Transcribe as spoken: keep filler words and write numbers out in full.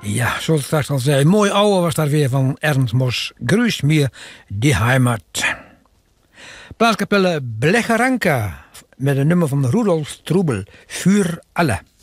Ja, zoals ik straks al zei, mooi ouwe was daar weer van Ernst Mos. Grüß mir die Heimat. Blaaskapelle Blecheranka met een nummer van Rudolf Strubel, Für alle.